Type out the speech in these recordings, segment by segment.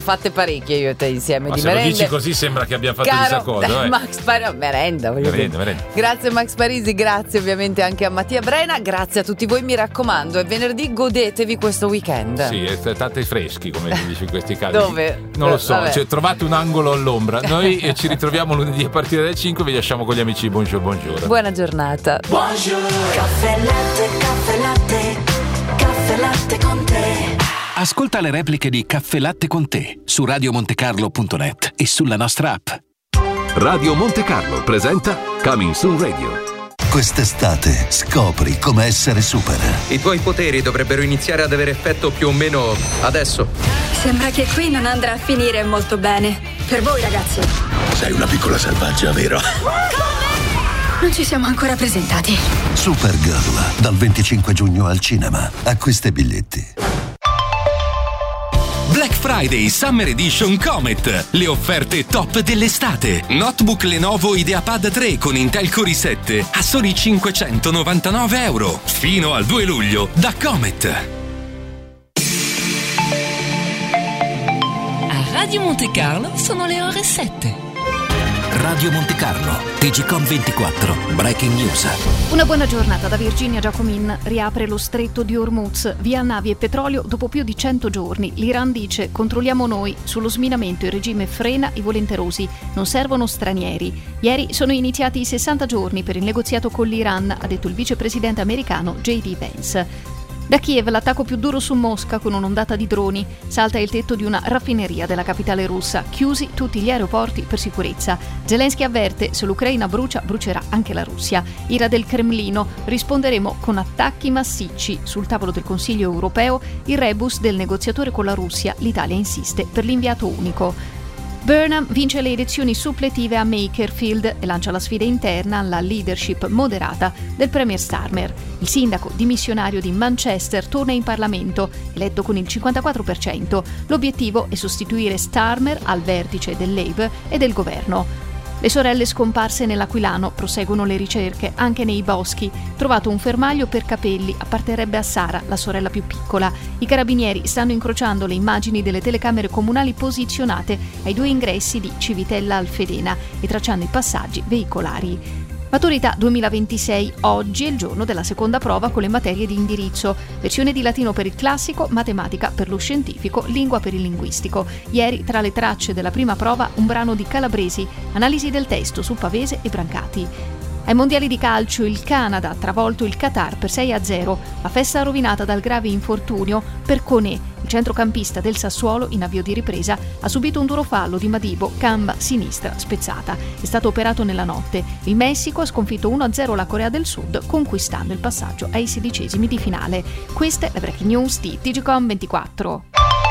fatte parecchie io e te insieme. Ma di se merende. lo dici così sembra che abbiamo fatto chissà cosa. Max merenda. Grazie Max Parisi, grazie ovviamente anche a Mattia Brena, grazie a tutti voi, mi raccomando, è venerdì, godetevi questo weekend. Sì, state freschi, come si dice in questi casi. Dove? Non lo so, cioè, trovate un angolo all'ombra. Noi ci ritroviamo lunedì a partire dalle 5, vi lasciamo con gli amici. Buongiorno. Buona giornata. Buongiorno. Caffè latte con te. Ascolta le repliche di Caffè Latte con te su radiomontecarlo.net e sulla nostra app. Radio Monte Carlo presenta Coming Soon Radio. Quest'estate scopri come essere super. I tuoi poteri dovrebbero iniziare ad avere effetto più o meno adesso. Sembra che qui non andrà a finire molto bene. Per voi ragazzi. Sei una piccola selvaggia, vero? Non ci siamo ancora presentati. Supergirl, dal 25 giugno al cinema. Acquista i biglietti. Black Friday Summer Edition Comet. Le offerte top dell'estate. Notebook Lenovo IdeaPad 3 con Intel Core i7 a soli €599. Fino al 2 luglio da Comet. A Radio Monte Carlo sono le ore 7. Radio Monte Carlo, TGCOM 24, Breaking News. Una buona giornata da Virginia Giacomin. Riapre lo stretto di Hormuz, via navi e petrolio dopo più di 100 giorni. L'Iran dice: controlliamo noi. Sullo sminamento il regime frena i volenterosi, non servono stranieri. Ieri sono iniziati i 60 giorni per il negoziato con l'Iran, ha detto il vicepresidente americano J.D. Vance. Da Kiev l'attacco più duro su Mosca con un'ondata di droni. Salta il tetto di una raffineria della capitale russa. Chiusi tutti gli aeroporti per sicurezza. Zelensky avverte: se l'Ucraina brucia, brucerà anche la Russia. Ira del Cremlino: risponderemo con attacchi massicci. Sul tavolo del Consiglio europeo il rebus del negoziatore con la Russia. L'Italia insiste per l'inviato unico. Burnham vince le elezioni suppletive a Makerfield e lancia la sfida interna alla leadership moderata del premier Starmer. Il sindaco dimissionario di Manchester torna in Parlamento, eletto con il 54%. L'obiettivo è sostituire Starmer al vertice del Labour e del governo. Le sorelle scomparse nell'Aquilano proseguono le ricerche anche nei boschi. Trovato un fermaglio per capelli, apparterrebbe a Sara, la sorella più piccola. I carabinieri stanno incrociando le immagini delle telecamere comunali posizionate ai 2 ingressi di Civitella Alfedena e tracciando i passaggi veicolari. Maturità 2026, oggi è il giorno della seconda prova con le materie di indirizzo. Versione di latino per il classico, matematica per lo scientifico, lingua per il linguistico. Ieri, tra le tracce della prima prova, un brano di Calabresi, analisi del testo su Pavese e Brancati. Ai mondiali di calcio il Canada ha travolto il Qatar per 6-0, la festa rovinata dal grave infortunio per Koné. Il centrocampista del Sassuolo, in avvio di ripresa, ha subito un duro fallo di Madibo, gamba sinistra spezzata. È stato operato nella notte. Il Messico ha sconfitto 1-0 la Corea del Sud, conquistando il passaggio ai 16esimi di finale. Queste le breaking news di TGCOM 24.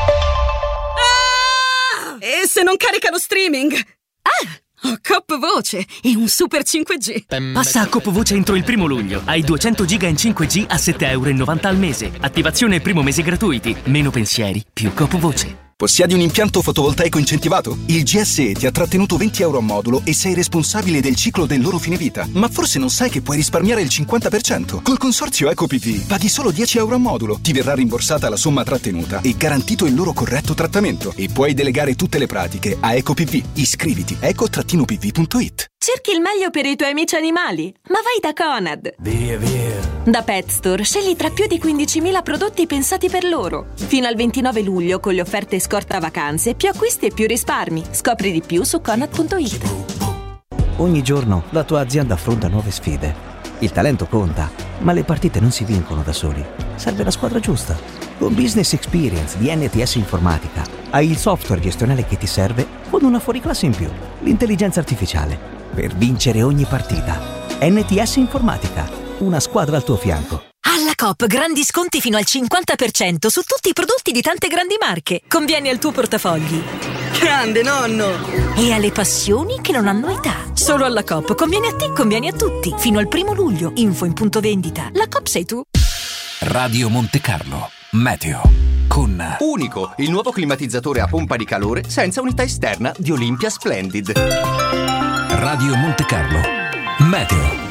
E se non carica lo streaming? Ho Coop Voce e un super 5G. Passa a Coop Voce entro il 1 luglio. Hai 200 giga in 5G a €7,90 al mese. Attivazione e primo mese gratuiti. Meno pensieri, più Coop Voce. Possiedi un impianto fotovoltaico incentivato? Il GSE ti ha trattenuto €20 a modulo e sei responsabile del ciclo del loro fine vita. Ma forse non sai che puoi risparmiare il 50%. Col consorzio EcoPV paghi solo €10 a modulo. Ti verrà rimborsata la somma trattenuta e garantito il loro corretto trattamento. E puoi delegare tutte le pratiche a EcoPV. Iscriviti a eco-pv.it. Cerchi il meglio per i tuoi amici animali? Ma vai da Conad! Via! Da Pet Store scegli tra più di 15.000 prodotti pensati per loro. Fino al 29 luglio con le offerte scorta vacanze, più acquisti e più risparmi. Scopri di più su Conad.it. Ogni giorno la tua azienda affronta nuove sfide. Il talento conta, ma le partite non si vincono da soli. Serve la squadra giusta. Con Business Experience di NTS Informatica hai il software gestionale che ti serve con una fuoriclasse in più, l'intelligenza artificiale, per vincere ogni partita. NTS Informatica, una squadra al tuo fianco. Alla Coop grandi sconti fino al 50% su tutti i prodotti di tante grandi marche. Convieni al tuo portafogli. Grande nonno! E alle passioni che non hanno età. Solo alla Coop conviene a te, conviene a tutti. Fino al 1 luglio. Info in punto vendita. La Coop sei tu. Radio Monte Carlo. Meteo. Con Unico, il nuovo climatizzatore a pompa di calore senza unità esterna di Olympia Splendid. Radio Monte Carlo. Meteo.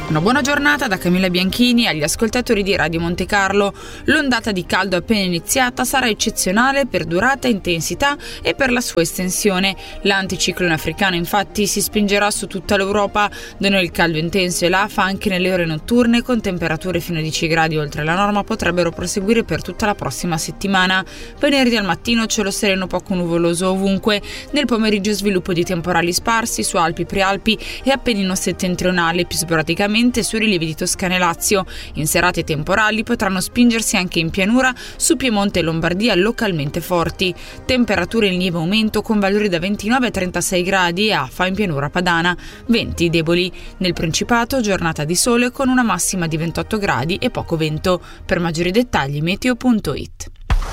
Una buona giornata da Camilla Bianchini agli ascoltatori di Radio Monte Carlo. L'ondata di caldo appena iniziata sarà eccezionale per durata, intensità e per la sua estensione. L'anticiclone africano infatti si spingerà su tutta l'Europa. Da noi il caldo intenso e l'afa anche nelle ore notturne, con temperature fino a 10 gradi oltre la norma, potrebbero proseguire per tutta la prossima settimana. Venerdì al mattino cielo sereno poco nuvoloso ovunque. Nel pomeriggio sviluppo di temporali sparsi su Alpi, Prealpi e Appennino settentrionale, più sporadicamente sui rilievi di Toscana e Lazio. In serate temporali potranno spingersi anche in pianura su Piemonte e Lombardia, localmente forti. Temperature in lieve aumento con valori da 29 a 36 gradi e afa in pianura padana. Venti deboli. Nel Principato giornata di sole con una massima di 28 gradi e poco vento. Per maggiori dettagli meteo.it.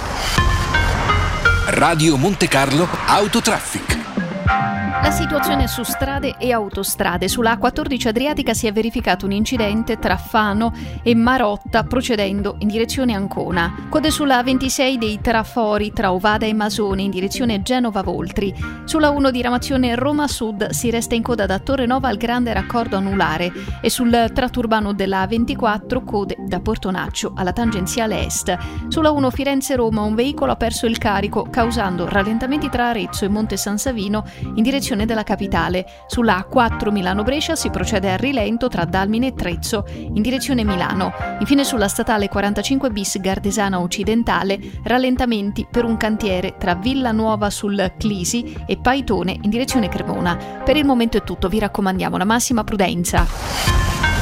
Radio Monte Carlo Autotraffic. La situazione su strade e autostrade. Sulla A14 Adriatica si è verificato un incidente tra Fano e Marotta procedendo in direzione Ancona. Code sulla A26 dei Trafori tra Ovada e Masone in direzione Genova-Voltri. Sulla 1 diramazione Roma Sud si resta in coda da Torrenova al grande raccordo anulare e sul tratto urbano della A24 code da Portonaccio alla tangenziale est. Sulla 1 Firenze-Roma un veicolo ha perso il carico causando rallentamenti tra Arezzo e Monte San Savino in direzione della capitale. Sulla A4 Milano-Brescia si procede a rilento tra Dalmine e Trezzo in direzione Milano. Infine sulla statale 45 bis Gardesana Occidentale rallentamenti per un cantiere tra Villanuova sul Clisi e Paitone in direzione Cremona. Per il momento è tutto, vi raccomandiamo la massima prudenza.